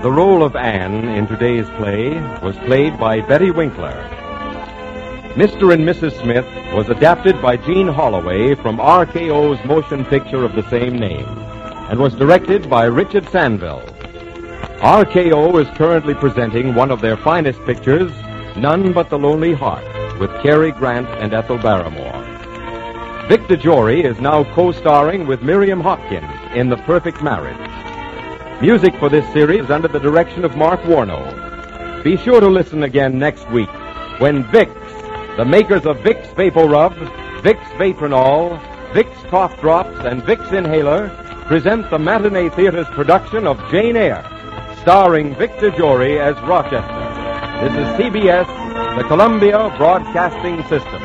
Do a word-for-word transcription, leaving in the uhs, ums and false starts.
The role of Anne in today's play was played by Betty Winkler. Mister and Missus Smith was adapted by Gene Holloway from R K O's motion picture of the same name and was directed by Richard Sanville. R K O is currently presenting one of their finest pictures, None But the Lonely Heart, with Cary Grant and Ethel Barrymore. Vic DeJory is now co-starring with Miriam Hopkins in The Perfect Marriage. Music for this series under the direction of Mark Warno. Be sure to listen again next week when Vicks, the makers of Vicks VapoRub, Vicks Vatronol, Vicks Cough Drops, and Vicks Inhaler, present the Matinee Theater's production of Jane Eyre, starring Vic DeJory as Rochester. This is C B S, the Columbia Broadcasting System.